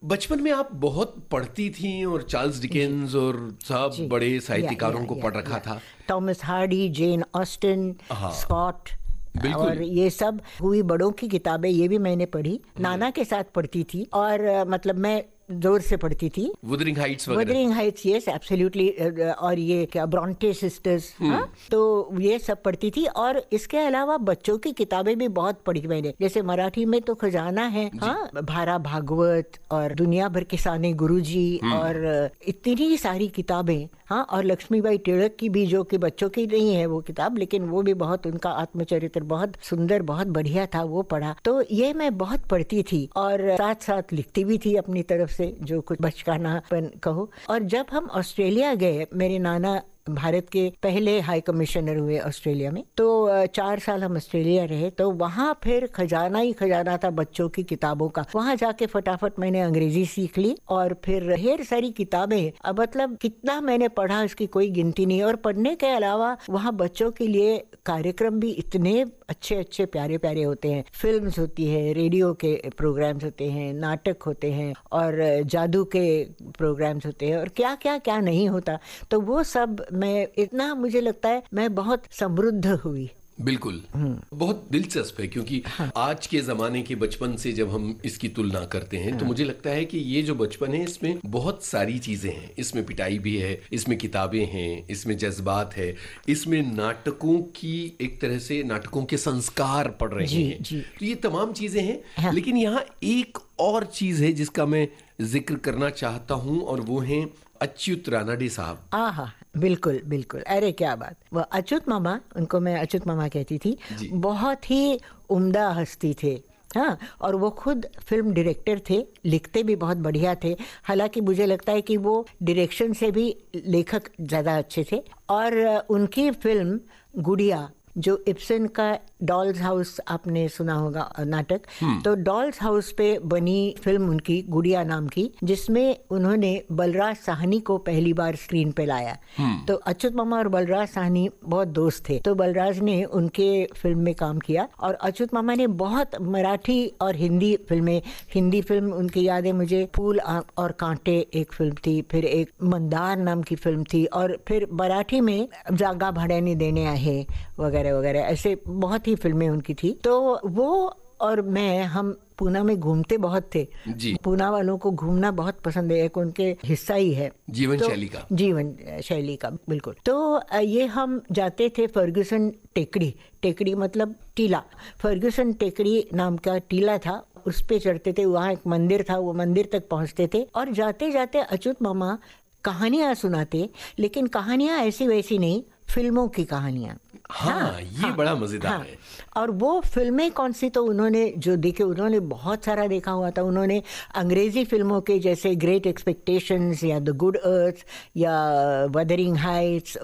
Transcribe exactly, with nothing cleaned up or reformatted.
बचपन में आप बहुत पढ़ती थी और चार्ल्स डिकेंस और सब बड़े साहित्यकारों को पढ़ रखा था। Thomas Hardy, Jane Austen, Scott और ये सब हुई बड़ों की किताबें, ये भी मैंने पढ़ी। नाना के साथ पढ़ती थी और मतलब मैं जोर से पढ़ती थी। वुदरिंग हाइट्स वगैरह। Wuthering Heights, yes absolutely. और ये क्या ब्रॉन्टे सिस्टर्स, हाँ, तो ये सब पढ़ती थी। और इसके अलावा बच्चों की किताबें भी बहुत पढ़ी मैंने, जैसे मराठी में तो खजाना है, हाँ, भारा भागवत और दुनिया भर के साने गुरुजी और इतनी सारी किताबें, हाँ। और लक्ष्मीबाई टिळक की भी, जो कि बच्चों की नहीं है वो किताब, लेकिन वो भी बहुत, उनका आत्मचरित्र बहुत सुंदर, बहुत बढ़िया था, वो पढ़ा। तो ये मैं बहुत पढ़ती थी और साथ साथ लिखती भी थी अपनी तरफ से, जो कुछ बचकानापन कहो। और जब हम ऑस्ट्रेलिया गए, मेरे नाना भारत के पहले हाई कमिश्नर हुए ऑस्ट्रेलिया में, तो चार साल हम ऑस्ट्रेलिया रहे। तो वहाँ फिर खजाना ही खजाना था बच्चों की किताबों का। वहाँ जाके फटाफट मैंने अंग्रेजी सीख ली और फिर ढेर सारी किताबें, अब मतलब कितना मैंने पढ़ा इसकी कोई गिनती नहीं। और पढ़ने के अलावा वहाँ बच्चों के लिए कार्यक्रम भी इतने अच्छे अच्छे प्यारे प्यारे होते हैं। फिल्म्स होती है, रेडियो के प्रोग्राम्स होते हैं, नाटक होते हैं और जादू के प्रोग्राम्स होते हैं और क्या क्या क्या नहीं होता। तो वो सब मैं, इतना मुझे लगता है मैं बहुत समृद्ध हुई। बिल्कुल, बहुत दिलचस्प है, क्योंकि हाँ। आज के ज़माने के बचपन से जब हम इसकी तुलना करते हैं, हाँ। तो मुझे लगता है कि ये जो बचपन है इसमें बहुत सारी चीज़ें हैं। इसमें पिटाई भी है, इसमें किताबें हैं, इसमें जज्बात है, इसमें नाटकों की, एक तरह से नाटकों के संस्कार पड़ रहे जी, हैं। जी। तो ये तमाम चीज़ें हैं, हाँ। लेकिन यहाँ एक और चीज़ है जिसका मैं जिक्र करना चाहता हूँ और वो है अच्युत रानडे साहब। आहा, बिल्कुल बिल्कुल, अरे क्या बात। वो अच्युत मामा, उनको मैं अच्युत मामा कहती थी, बहुत ही उम्दा हस्ती थे, हाँ। और वो खुद फिल्म डायरेक्टर थे, लिखते भी बहुत बढ़िया थे। हालांकि मुझे लगता है कि वो डायरेक्शन से भी लेखक ज़्यादा अच्छे थे। और उनकी फिल्म गुड़िया, जो इब्सन का डॉल्स हाउस, आपने सुना होगा नाटक, तो डॉल्स हाउस पे बनी फिल्म उनकी गुड़िया नाम की, जिसमें उन्होंने बलराज साहनी को पहली बार स्क्रीन पे लाया। तो अच्युत मामा और बलराज साहनी बहुत दोस्त थे, तो बलराज ने उनके फिल्म में काम किया और अच्युत मामा ने बहुत मराठी और हिंदी फिल्में, हिंदी फिल्म उनकी याद है मुझे, फूल और कांटे एक फिल्म थी, फिर एक मंदार नाम की फिल्म थी, और फिर मराठी में जागा भाड्याने देणे आहे वगैरह वगैरह, ऐसे बहुत ही फिल्में उनकी थी। तो वो और मैं, हम पूना में घूमते बहुत थे जी। पूना वालों को घूमना बहुत पसंद है, एक उनके हिस्सा ही है जीवन तो, शैली का जीवन शैली का, बिल्कुल। तो ये हम जाते थे फर्गुसन टेकड़ी, टेकड़ी मतलब टीला, फर्गुसन टेकड़ी नाम का टीला था, उस पे चढ़ते थे। वहाँ एक मंदिर था, वो मंदिर तक पहुँचते थे और जाते जाते अच्युत मामा कहानियाँ सुनाते, लेकिन कहानियाँ ऐसी वैसी नहीं, फिल्मों की कहानियाँ। हाँ, हाँ, ये हाँ, बड़ा मजेदार हाँ, है। और वो फिल्में कौन सी, तो उन्होंने जो देखे, उन्होंने बहुत सारा देखा हुआ था। उन्होंने अंग्रेजी फिल्मों के जैसे ग्रेट एक्सपेक्टेशंस या द गुड अर्थ या वदरिंग हाइट्स